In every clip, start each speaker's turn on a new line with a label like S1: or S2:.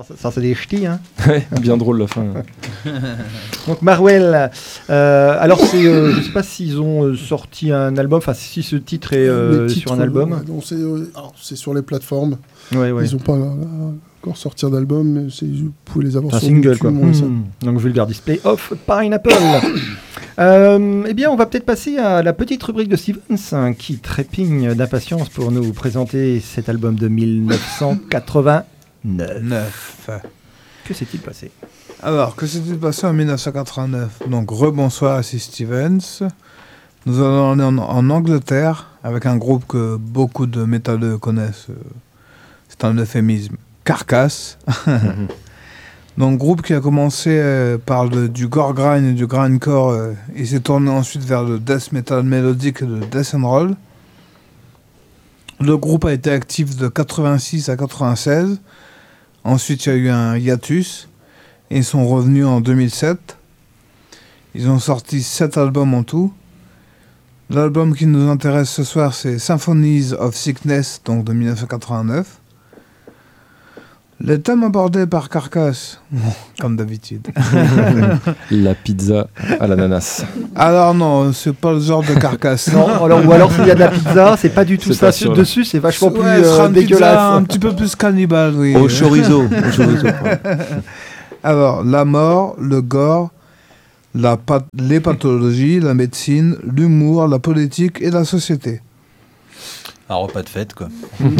S1: Ça c'est des ch'tis, hein.
S2: Ouais, bien drôle la fin.
S1: Donc Marwell, alors c'est, je sais pas s'ils ont sorti un album, enfin si ce titre est sur un album.
S3: Ouais, non, c'est sur les plateformes.
S1: Ouais.
S3: Ils n'ont pas encore sorti d'album, mais vous pouvez les avoir
S1: un
S3: sur
S1: single
S3: YouTube,
S1: quoi. Donc Vulgar Display of Pineapple. Eh bien, on va peut-être passer à la petite rubrique de Stevens qui trépigne d'impatience pour nous présenter cet album de 1989. Que s'est-il passé ?
S4: Alors, que s'est-il passé en 1989 ? Donc, rebonsoir, c'est Stevens. Nous allons aller en Angleterre avec un groupe que beaucoup de métalleux connaissent. C'est un euphémisme. Carcass. Donc, groupe qui a commencé par du gore grind et du grindcore et s'est tourné ensuite vers le death metal mélodique et le death and roll. Le groupe a été actif de 86 à 96. Ensuite, il y a eu un hiatus et ils sont revenus en 2007. Ils ont sorti 7 albums en tout. L'album qui nous intéresse ce soir, c'est Symphonies of Sickness, donc de 1989. Les thèmes abordés par Carcass, comme d'habitude.
S2: La pizza à l'ananas.
S4: Alors non, c'est pas le genre de Carcass.
S1: Non, ou alors s'il y a de la pizza, c'est pas du tout
S2: C'est
S1: ça.
S2: pas sûr.
S1: Dessus, c'est vachement plus
S4: ce sera une
S1: dégueulasse.
S4: pizza un petit peu plus cannibale, oui.
S2: Au chorizo.
S4: Alors, la mort, le gore, les pathologies, la médecine, l'humour, la politique et la société.
S5: Un repas de fête, quoi.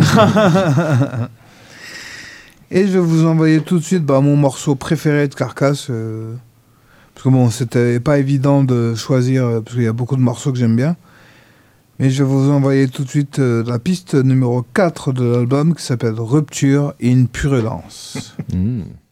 S4: Et je vais vous envoyer tout de suite mon morceau préféré de Carcass. Parce que bon, c'était pas évident de choisir, parce qu'il y a beaucoup de morceaux que j'aime bien. Mais je vais vous envoyer tout de suite la piste numéro 4 de l'album qui s'appelle Rupture in Purulence.